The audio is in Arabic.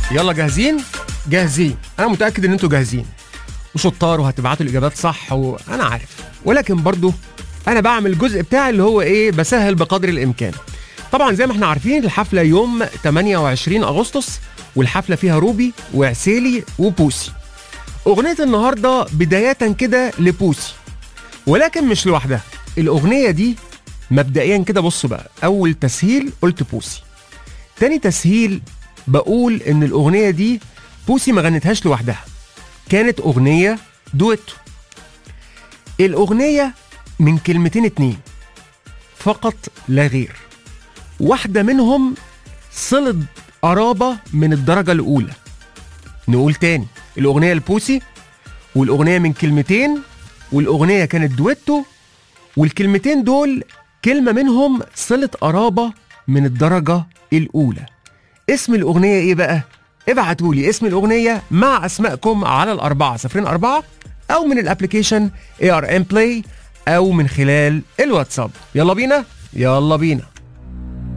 يلا جاهزين؟ جاهزين. انا متاكد ان انتوا جاهزين وشطار وهتبعتوا الاجابات صح وانا عارف، ولكن برضو انا بعمل الجزء بتاعي اللي هو ايه، بسهل بقدر الامكان. طبعا زي ما احنا عارفين الحفله يوم 28 اغسطس، والحفله فيها روبي وعسيلي وبوسي. اغنيه النهارده بدايه كده لبوسي، ولكن مش لوحدها. الاغنيه دي مبدئيا كده بصوا بقى، اول تسهيل قلت بوسي، تاني تسهيل بقول ان الاغنيه دي بوسي ما غنتهاش لوحدها، كانت اغنيه دويتو. الاغنيه من كلمتين اتنين فقط لا غير، واحده منهم صلة قرابه من الدرجه الاولى. نقول تاني، الاغنيه لبوسي، والاغنيه من كلمتين، والاغنيه كانت دويتو، والكلمتين دول كلمه منهم صلة قرابه من الدرجه الاولى. اسم الاغنيه ايه بقى؟ ابعتولي اسم الاغنيه مع اسمائكم على 4004 او من الابليكيشن ARM Play او من خلال الواتساب. يلا بينا يلا بينا.